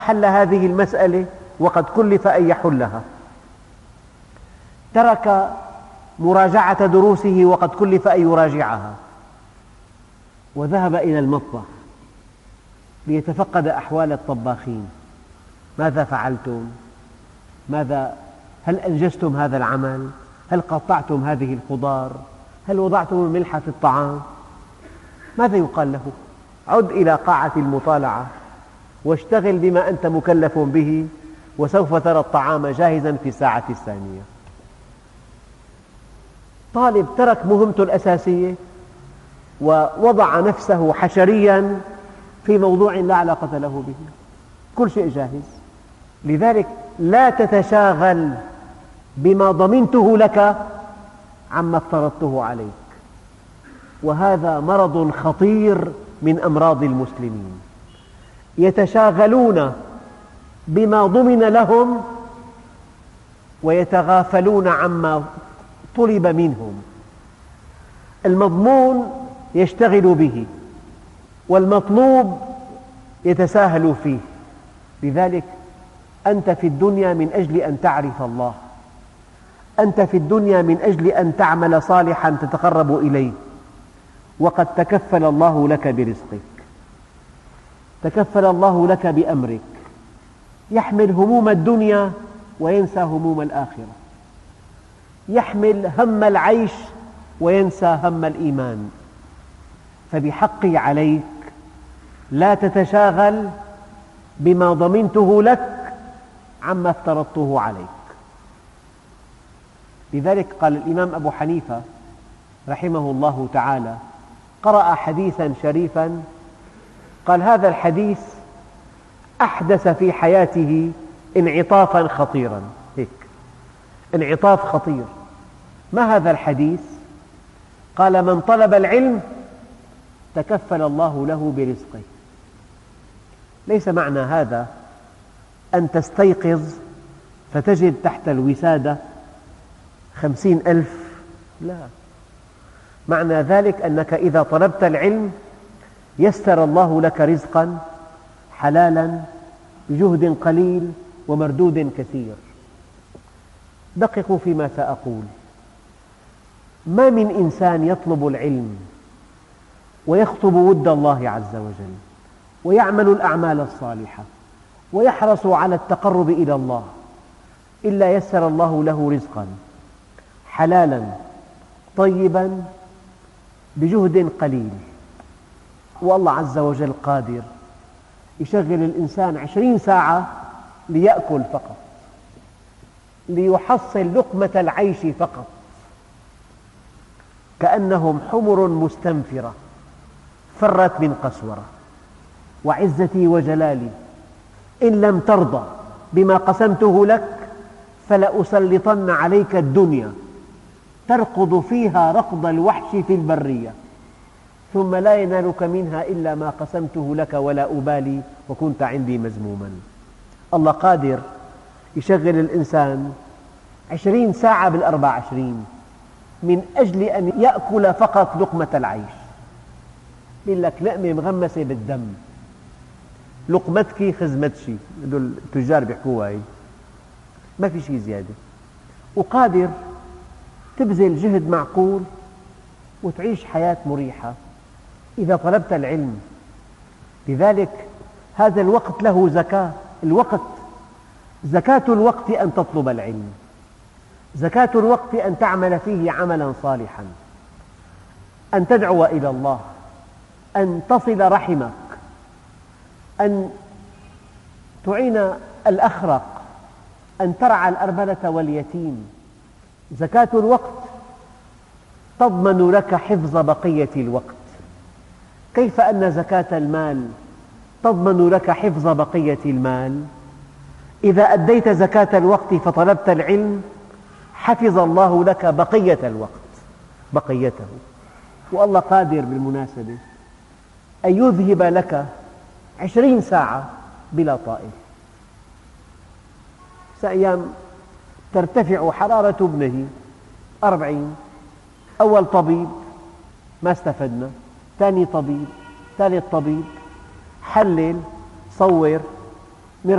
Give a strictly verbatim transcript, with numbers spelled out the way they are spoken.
حل هذه المسألة وقد كلف أن يحلها، ترك مراجعة دروسه وقد كلف أن يراجعها، وذهب إلى المطبخ ليتفقد أحوال الطباخين. ماذا فعلتم؟ ماذا هل أنجزتم هذا العمل؟ هل قطعتم هذه الخضار؟ هل وضعتم الملح في الطعام؟ ماذا يقال له؟ عد إلى قاعة المطالعة واشتغل بما أنت مكلف به، وسوف ترى الطعام جاهزا في الساعة الثانية. طالب ترك مهمته الأساسية ووضع نفسه حشريا في موضوع لا علاقة له به، كل شيء جاهز. لذلك لا تتشاغل بما ضمنته لك عما افترضته عليك، وهذا مرض خطير من أمراض المسلمين. يتشاغلون بما ضمن لهم ويتغافلون عما طلب منهم. المضمون يشتغل به والمطلوب يتساهل فيه. لذلك أنت في الدنيا من أجل أن تعرف الله، أنت في الدنيا من أجل أن تعمل صالحا تتقرب إليه، وقد تكفل الله لك برزقك، تكفل الله لك بأمرك. يحمل هموم الدنيا وينسى هموم الآخرة، يحمل هم العيش وينسى هم الإيمان. فبحقي عليك لا تتشاغل بما ضمنته لك عما افترضته عليك. لذلك قال الإمام أبو حنيفة رحمه الله تعالى، قرأ حديثا شريفا، قال هذا الحديث أحدث في حياته انعطافا خطيرا. هيك انعطاف خطير. ما هذا الحديث؟ قال من طلب العلم تكفل الله له برزقه. ليس معنى هذا أن تستيقظ فتجد تحت الوسادة خمسين ألف، لا، معنى ذلك أنك إذا طلبت العلم يسر الله لك رزقا حلالا بجهد قليل ومردود كثير. دققوا فيما سأقول. ما من إنسان يطلب العلم ويخطب ود الله عز وجل ويعمل الأعمال الصالحة ويحرص على التقرب إلى الله إلا يسر الله له رزقا حلالا طيبا بجهد قليل. والله عز وجل قادر يشغل الإنسان عشرين ساعة ليأكل فقط، ليحصل لقمة العيش فقط، كأنهم حمر مستنفرة فرت من قسورة. وعزتي وجلالي إن لم ترضى بما قسمته لك فلأسلطن عليك الدنيا تركض فيها ركض الوحش في البرية، ثم لا ينالك منها إلا ما قسمته لك ولا أبالي وكنت عندي مذموما. الله قادر يشغل الإنسان عشرين ساعة بالأربع عشرين من أجل أن يأكل فقط لقمة العيش. يقول لك لقمة مغمسة بالدم، لقمتك خزمتشي، هذول التجار بيحكوها هي، ما في شيء زيادة. وقادر تبذل جهد معقول وتعيش حياة مريحة إذا طلبت العلم. لذلك هذا الوقت له زكاة. الوقت زكاة الوقت أن تطلب العلم، زكاة الوقت أن تعمل فيه عملا صالحا، أن تدعو إلى الله، أن تصل رحمك، أن تعين الأخرق، أن ترعى الأرملة واليتيم. زكاة الوقت تضمن لك حفظ بقية الوقت. كيف أن زكاة المال تضمن لك حفظ بقية المال؟ إذا أديت زكاة الوقت فطلبت العلم حفظ الله لك بقية الوقت، بقيته. والله قادر بالمناسبة أن يذهب لك عشرين ساعة بلا طائف. أيام ترتفع حرارة ابنه أربعين، أول طبيب ما استفدنا، ثاني طبيب، ثالث طبيب، حلل، صور،